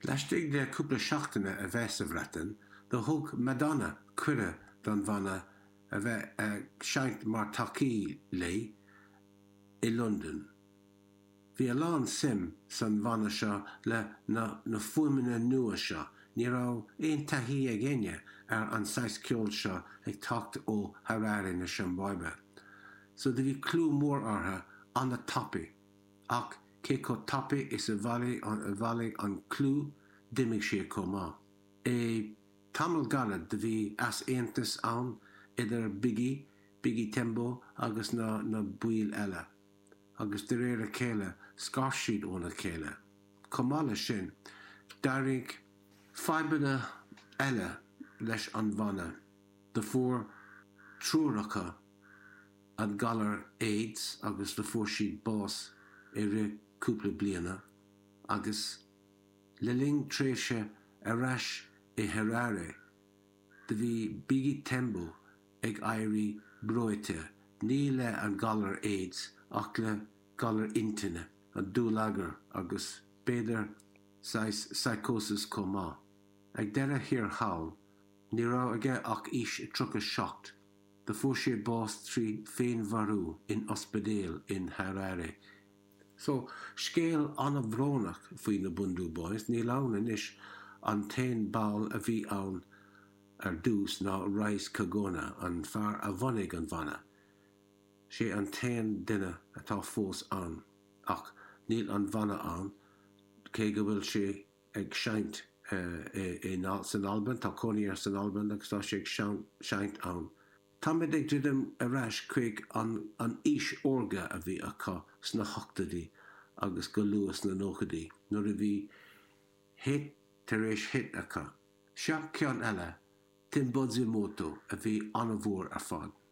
Leistig de cúpla seachtaine a bheith sa bhreatain, do thug Madonna cuire don bhana a bheith seint mar tacaí lei I London. Bhí a lán sim san bhana seo le na fuaimine nua seo, ní rá éon taithí ag aine an 6 ceol seo ag tacht ó Harare na Siambáibe. So de bhí clú mór ortha an na tapaí, ach cé có tapaí is a bhaile an clú dimig sé comá. Tamil galad de bhí as éantas ann idir Biggie Tembo agus na buil eile. Agus de réir a chéile scarsíd óna chéile. Comála sin, dairigh faibanna eile leis an bhana, de fuair trúracha an galar AIDS agus de fuair siad bás I ri cúpla bliana, agus le ling tréise a rais I Harare, de bhí Biggie Tembo ag éirí broite, ní le an galar AIDS ach le galar intine, an dúlagar agus beidir psychosis comá. Ag deire hir hall, ní rá aige ach ís trucha seacht, de fuair sé bás trí féin bharú in ospedéal in Harare. So, scéal anna bhrónach faoi na Bundu Boys, ní lán inis an tain ball a bhí ann ar dús ná Rais Kagona an fear a bhanig an bhana. Sé an tain duine atá fós an, ach níl an bhana an, cé go bhfuil sé ag seint san Alban, tá coní ar san Alban agus tá sé ag seint an. Tá mid ag ddídim a rais chuig an ís orga a bhí acha sna hochtadaí agus go luas na nóchadaí, nuair a bhí hit tar éis hit acha. Seach ceann eile, Timbuzzi Moto a bhí anna bhór ar fad.